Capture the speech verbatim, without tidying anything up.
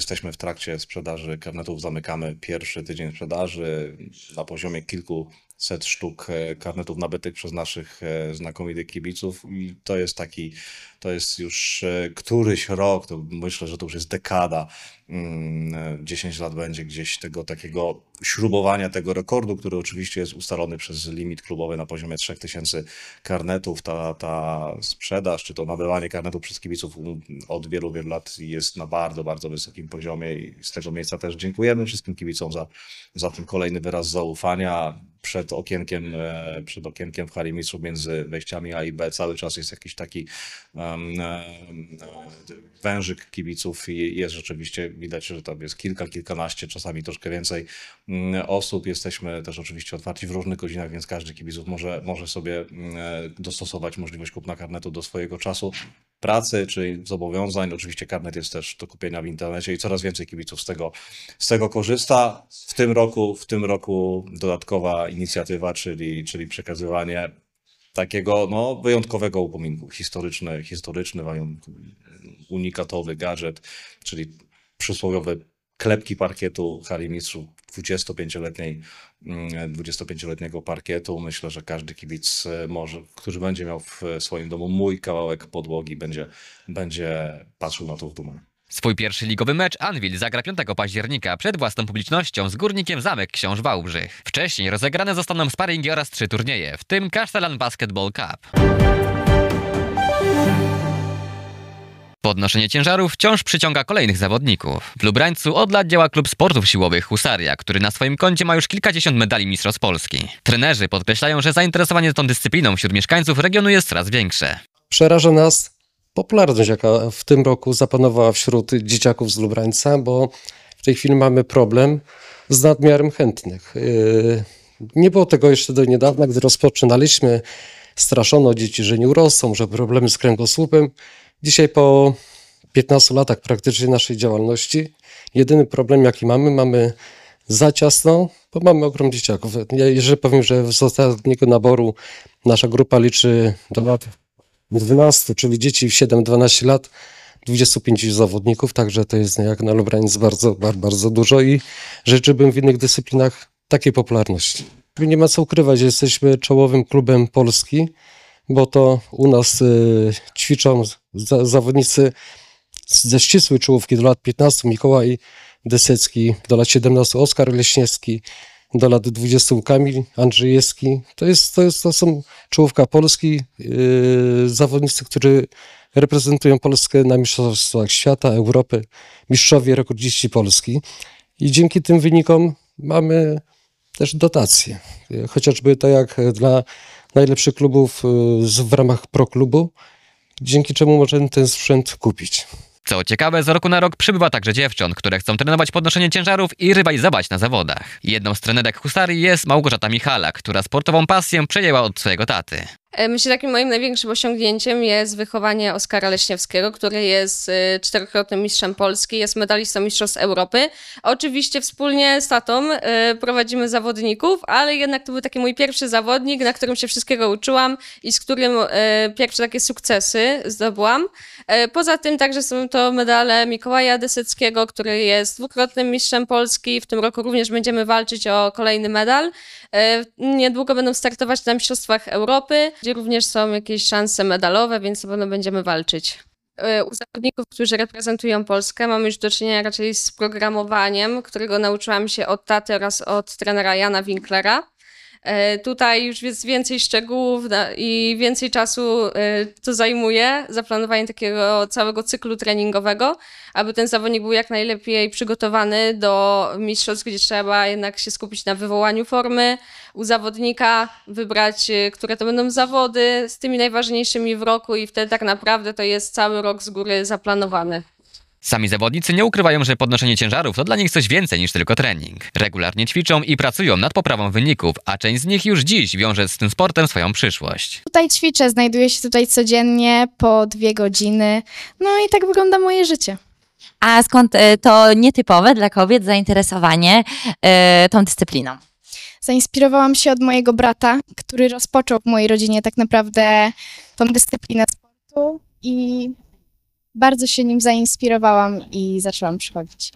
jesteśmy w trakcie sprzedaży karnetów, zamykamy pierwszy tydzień sprzedaży na poziomie kilkuset sztuk karnetów nabytych przez naszych znakomitych kibiców i to jest taki, to jest już któryś rok, to myślę, że to już jest dekada, dziesięć lat będzie gdzieś tego takiego śrubowania tego rekordu, który oczywiście jest ustalony przez limit klubowy na poziomie trzy tysiące karnetów. Ta, ta sprzedaż, czy to nabywanie karnetów przez kibiców od wielu, wielu lat jest na bardzo, bardzo wysokim poziomie i z tego miejsca też dziękujemy wszystkim kibicom za, za ten kolejny wyraz zaufania. Przed okienkiem, przed okienkiem w hali mistrzów między wejściami A i B cały czas jest jakiś taki um, wężyk kibiców i jest rzeczywiście, widać, że tam jest kilka, kilkanaście, czasami troszkę więcej osób. Jesteśmy też oczywiście otwarci w różnych godzinach, więc każdy kibiców może, może sobie dostosować możliwość kupna karnetu do swojego czasu pracy czy zobowiązań. Oczywiście karnet jest też do kupienia w internecie i coraz więcej kibiców z tego, z tego korzysta. W tym roku, w tym roku dodatkowa inicjatywa, czyli, czyli przekazywanie takiego no, wyjątkowego upominku. Historyczny, historyczny, unikatowy gadżet, czyli przysłowiowe klepki parkietu hali mistrzów dwudziestopięcioletniej, dwudziestopięcioletniego parkietu. Myślę, że każdy kibic może, który będzie miał w swoim domu mój kawałek podłogi, będzie, będzie patrzył na to w dumę. Swój pierwszy ligowy mecz Anwil zagra piątego października przed własną publicznością z Górnikiem Zamek Książ Wałbrzych. Wcześniej rozegrane zostaną sparingi oraz trzy turnieje, w tym Kasztelan Basketball Cup. Podnoszenie ciężarów wciąż przyciąga kolejnych zawodników. W Lubrańcu od lat działa klub sportów siłowych Husaria, który na swoim koncie ma już kilkadziesiąt medali mistrzostw Polski. Trenerzy podkreślają, że zainteresowanie tą dyscypliną wśród mieszkańców regionu jest coraz większe. Przeraża nas popularność, jaka w tym roku zapanowała wśród dzieciaków z Lubrańca, bo w tej chwili mamy problem z nadmiarem chętnych. Nie było tego jeszcze do niedawna, gdy rozpoczynaliśmy. Straszono dzieci, że nie urosną, że problemy z kręgosłupem. Dzisiaj po piętnastu latach praktycznie naszej działalności jedyny problem, jaki mamy, mamy za ciasno, bo mamy ogrom dzieciaków. Ja jeżeli powiem, że z ostatniego naboru nasza grupa liczy do lat dwunastu, czyli dzieci w siedem dwanaście lat, dwudziestu pięciu zawodników, także to jest jak na Lubraniec bardzo, bardzo, bardzo dużo i życzyłbym w innych dyscyplinach takiej popularności. Nie ma co ukrywać, że jesteśmy czołowym klubem Polski, bo to u nas y, ćwiczą za, zawodnicy ze ścisłej czołówki do lat piętnastu, Mikołaj Desecki, do lat siedemnastu Oskar Leśniewski, do lat dwudziestu Kamil Andrzejewski. To, jest, to, jest, to są czołówka Polski, yy, zawodnicy, którzy reprezentują Polskę na mistrzostwach świata, Europy, mistrzowie, rekordziści Polski. I dzięki tym wynikom mamy też dotacje. Chociażby tak jak dla najlepszych klubów w ramach Pro Klubu, dzięki czemu możemy ten sprzęt kupić. Co ciekawe, z roku na rok przybywa także dziewcząt, które chcą trenować podnoszenie ciężarów i rywalizować na zawodach. Jedną z trenerek Husarii jest Małgorzata Michalak, która sportową pasję przejęła od swojego taty. Myślę, że takim moim największym osiągnięciem jest wychowanie Oskara Leśniewskiego, który jest czterokrotnym mistrzem Polski, jest medalistą Mistrzostw Europy. Oczywiście wspólnie z tatą prowadzimy zawodników, ale jednak to był taki mój pierwszy zawodnik, na którym się wszystkiego uczyłam i z którym pierwsze takie sukcesy zdobyłam. Poza tym także są to medale Mikołaja Deseckiego, który jest dwukrotnym mistrzem Polski. W tym roku również będziemy walczyć o kolejny medal. Niedługo będą startować na Mistrzostwach Europy, gdzie również są jakieś szanse medalowe, więc na pewno będziemy walczyć. U zawodników, którzy reprezentują Polskę, mamy już do czynienia raczej z programowaniem, którego nauczyłam się od taty oraz od trenera Jana Winklera. Tutaj już jest więcej szczegółów i więcej czasu to zajmuje, zaplanowanie takiego całego cyklu treningowego, aby ten zawodnik był jak najlepiej przygotowany do mistrzostw, gdzie trzeba jednak się skupić na wywołaniu formy u zawodnika, wybrać, które to będą zawody z tymi najważniejszymi w roku i wtedy tak naprawdę to jest cały rok z góry zaplanowany. Sami zawodnicy nie ukrywają, że podnoszenie ciężarów to dla nich coś więcej niż tylko trening. Regularnie ćwiczą i pracują nad poprawą wyników, a część z nich już dziś wiąże z tym sportem swoją przyszłość. Tutaj ćwiczę, znajduję się tutaj codziennie po dwie godziny, no i tak wygląda moje życie. A skąd to nietypowe dla kobiet zainteresowanie y, tą dyscypliną? Zainspirowałam się od mojego brata, który rozpoczął w mojej rodzinie tak naprawdę tą dyscyplinę sportu i bardzo się nim zainspirowałam i zaczęłam przychodzić.